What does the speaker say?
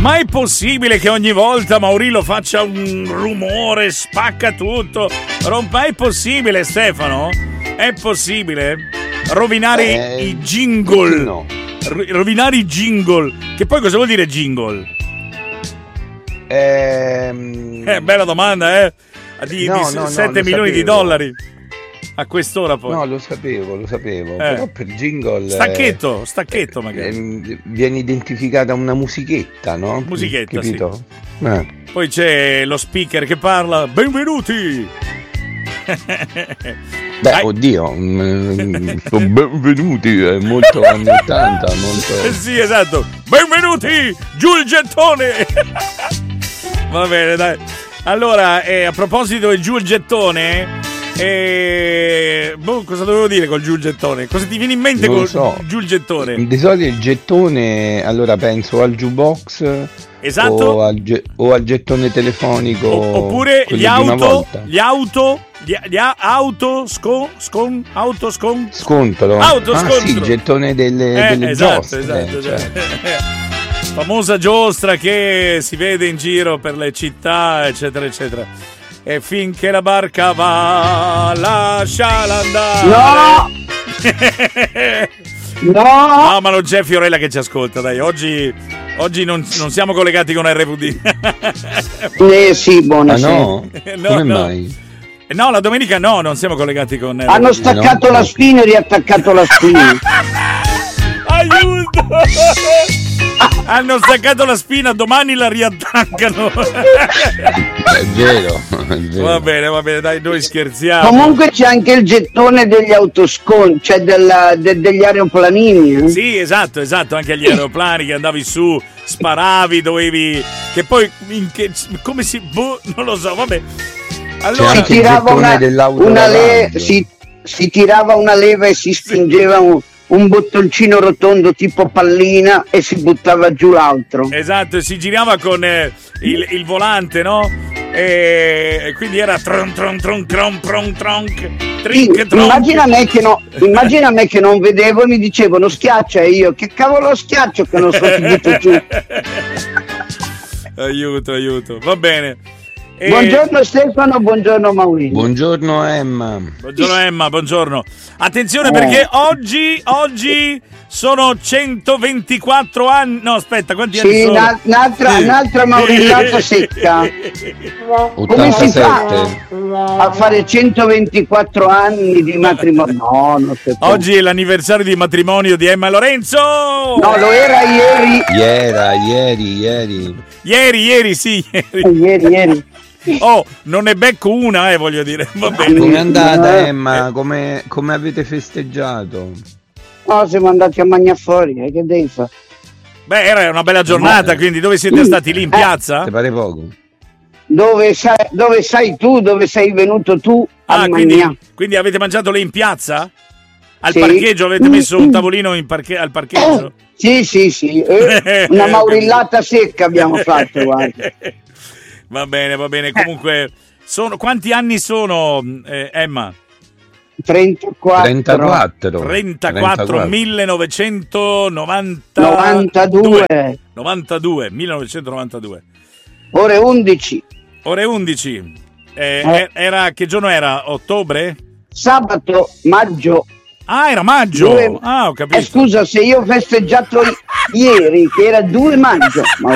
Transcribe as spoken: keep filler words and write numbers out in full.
Ma è possibile che ogni volta Maurillo faccia un rumore, spacca tutto? Rompa, è possibile, Stefano? È possibile? Rovinare eh, i jingle. No. Rovinare i jingle. Che poi cosa vuol dire jingle? Ehm... Eh, bella domanda, eh? Di, no, di no, sette no, milioni sapevo. di dollari. A quest'ora poi. No, lo sapevo, lo sapevo. Eh. Però per jingle. Stacchetto, stacchetto magari. Eh, viene identificata una musichetta, no? Musichetta, capito? Sì. Eh. Poi c'è lo speaker che parla. Benvenuti! Beh, Dai. oddio, mm, benvenuti, è molto anni ottanta, molto... Sì, esatto. Benvenuti! Giù il gettone! Va bene, dai. Allora, eh, a proposito di giù il gettone, eh, boh, cosa dovevo dire col giù il gettone? Cosa ti viene in mente Non col so. giù il gettone? Di solito il gettone, allora penso al jukebox, Esatto. o, al ge- o al gettone telefonico, O- oppure quello gli di una auto, volta. gli auto, gli, gli a- auto, scon, scon, auto, scon. Scontro. Auto ah scontro. sì, il gettone delle, Eh, delle esatto, giostre, esatto, cioè. esatto. Famosa giostra che si vede in giro per le città, eccetera, eccetera. E finché la barca va, lasciala andare. No! No! No, ma non c'è Fiorella che ci ascolta, dai. Oggi, oggi non, non siamo collegati con R V D. Eh sì, Ah buonasera. no? No, Come no. mai? No, la domenica no, non siamo collegati con R V D. Hanno staccato no. la spina e riattaccato la spina. Aiuto! Hanno staccato la spina, domani la riattaccano. È vero, è vero. Va bene, va bene, dai, noi scherziamo. Comunque c'è anche il gettone degli autoscon, cioè della, de- degli aeroplanini. Eh? Sì, esatto, esatto, anche agli aeroplani che andavi su, sparavi, dovevi... Che poi, in che... come si... Boh, non lo so, vabbè. Allora, Si anche il tirava gettone una, dell'auto una le- lavaggio. si, si tirava una leva e si spingeva un, un bottoncino rotondo tipo pallina e si buttava giù l'altro. esatto, si girava con eh, il, il volante, no? E, e quindi era tron tron tron tron tron tronc, Sì, trinc tronc. immagina, me che no, immagina me che non vedevo e mi dicevano schiaccia e io che cavolo schiaccio che non so se butto giù. Aiuto, aiuto, va bene. E- Buongiorno Stefano, buongiorno Maurizio. Buongiorno Emma. Buongiorno Emma, buongiorno. Attenzione Eh. perché oggi, oggi sono centoventiquattro anni. No, aspetta, quanti anni Sì, sono? una- un'altra, un'altra maurillata secca. Come si fa ottantasette. a fare centoventiquattro anni di matrimonio? No, non si può. Oggi è l'anniversario di matrimonio di Emma e Lorenzo. No, lo era ieri. Ieri, ieri, ieri. Ieri, ieri, sì, ieri. Ieri, ieri. Oh, non ne becco una, eh, voglio dire. Va bene. Com'è andata Eh. Emma? Come, come avete festeggiato? No, siamo andati a mangiare fuori, eh, che devi fare? Beh, era una bella giornata, quindi dove siete stati? Lì in piazza? Ti pare poco? Dove sai, dove sei tu, dove sei venuto tu a Ah, quindi, mangiare? quindi avete mangiato lì in piazza? Al Sì. parcheggio avete messo un tavolino in parche- al parcheggio? Sì, sì, sì, eh, una maurillata secca abbiamo fatto, guarda. Va bene, va bene. Comunque, sono, quanti anni sono, eh, Emma? trentaquattro. trentaquattro. trentaquattro, millenovecentonovantadue. novantadue. novantadue, millenovecentonovantadue. Ore undici. Ore undici. Eh, Eh. Era, che giorno era? Ottobre? Sabato, maggio. Ah, era maggio. Due- Ah, ho capito. Eh, scusa, se io ho festeggiato i- ieri, che era due maggio. Ma